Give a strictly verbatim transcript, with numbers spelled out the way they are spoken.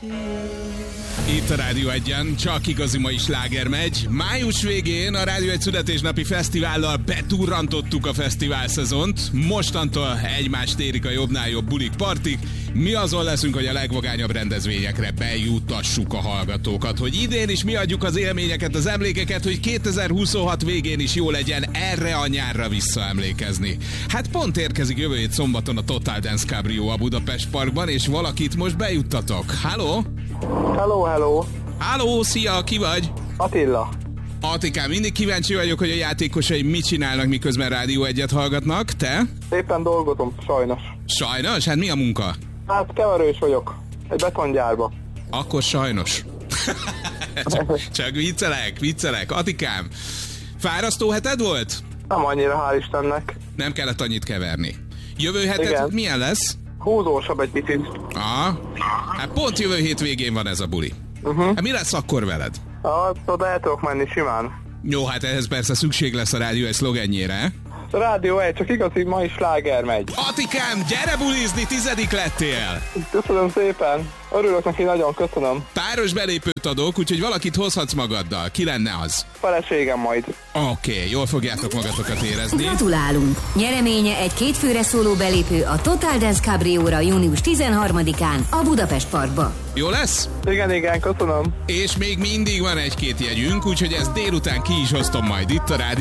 Itt a Rádió Egyen csak igazi mai sláger megy. Május végén a Rádió Egy születésnapi fesztivállal betúrrantottuk a fesztivál szezont. Mostantól egymást érik a jobbnál jobb bulik partik. Mi azon leszünk, hogy a legvagányabb rendezvényekre bejutassuk a hallgatókat, hogy idén is mi adjuk az élményeket, az emlékeket, hogy kétezer-huszonhat végén is jó legyen erre a nyárra visszaemlékezni. Hát pont érkezik jövő hét szombaton a Total Dance Cabrio a Budapest Parkban, és valakit most bejuttatok. Halló? Hello, hello. Halló, szia, ki vagy? Attila. Attikám, mindig kíváncsi vagyok, hogy a játékosai mit csinálnak, miközben Rádió Egyet hallgatnak. Te? Éppen dolgozom, sajnos. Sajnos? Hát mi a munka? Hát keverős vagyok. Egy betongyárba. Akkor sajnos. csak, csak viccelek, viccelek. Attikám, fárasztó heted volt? Nem annyira, hál' Istennek. Nem kellett annyit keverni. Jövő heted Igen. milyen lesz? Húzósabb egy picit. Ah, hát pont jövő hét végén van ez a buli. Uh-huh. Hát mi lesz akkor veled? Hát oda el tudok menni simán. Jó, hát ehhez persze szükség lesz a Rádió Egy szlogenjére. A Rádió Egy, csak igazi mai sláger megy. Attikám, gyere bulizni, tizedik lettél! Köszönöm szépen. Örülök neki, nagyon köszönöm. Páros belépőt adok, úgyhogy valakit hozhatsz magaddal. Ki lenne az? Feleségem majd. Oké, okay, jól fogjátok magatokat érezni. Gratulálunk! Nyereménye egy kétfőre szóló belépő a Total Dance Cabrio-ra június tizenharmadikán a Budapest Parkba. Jó lesz? Igen, igen, köszönöm. És még mindig van egy-két jegyünk, úgyhogy ezt délután ki is hoztom majd itt a Rádió